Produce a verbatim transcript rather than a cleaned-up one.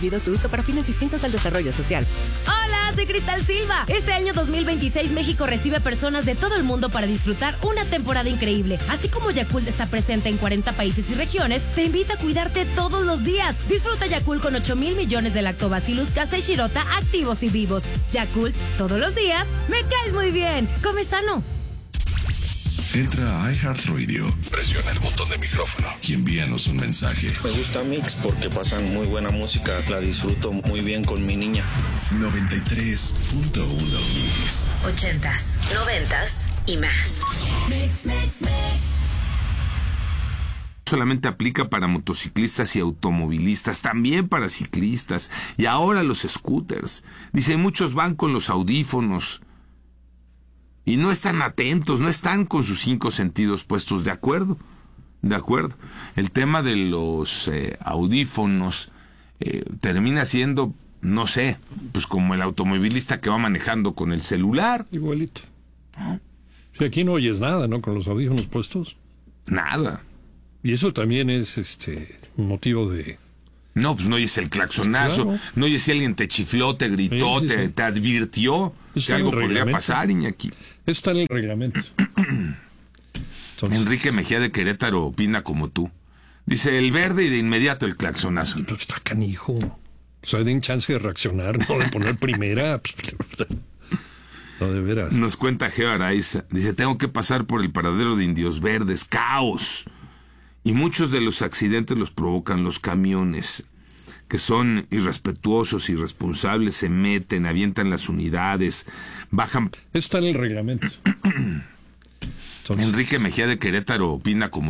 Su uso para fines distintos al desarrollo social. Hola, soy Cristal Silva. Este año dos mil veintiséis México recibe personas de todo el mundo para disfrutar una temporada increíble. Así como Yakult está presente en cuarenta países y regiones, te invita a cuidarte todos los días. Disfruta Yakult con ocho mil millones de Lactobacillus casei shirota activos y vivos. Yakult, todos los días, me caes muy bien. Come sano. Entra a iHeartRadio, presiona el botón de micrófono y envíanos un mensaje. Me gusta Mix porque pasan muy buena música, la disfruto muy bien con mi niña. noventa y tres punto uno Mix. Ochentas, noventas y más. Mix, mix, mix. Solamente aplica para motociclistas y automovilistas, también para ciclistas y ahora los scooters. Dice, muchos van con los audífonos y no están atentos, no están con sus cinco sentidos puestos. De acuerdo, de acuerdo. El tema de los eh, audífonos eh, termina siendo, no sé, pues como el automovilista que va manejando con el celular. Igualito. ¿Ah? Si aquí no oyes nada, ¿no? Con los audífonos puestos. Nada. Y eso también es este motivo de... No, pues no oyes el claxonazo, claro. No oyes si alguien te chifló, te gritó, sí, sí, sí. Te, te advirtió que algo podría pasar, Iñaki. Está en el reglamento. Entonces, Enrique Mejía de Querétaro opina como tú. Dice, el verde y de inmediato el claxonazo. Pero está canijo. O sea, den chance de reaccionar, no de poner primera. No, de veras. Nos cuenta Geo Araiza. Dice, tengo que pasar por el paradero de Indios Verdes. ¡Caos! Y muchos de los accidentes los provocan los camiones, que son irrespetuosos, irresponsables, se meten, avientan las unidades, bajan... Está en el reglamento. Entonces, Enrique Mejía de Querétaro opina como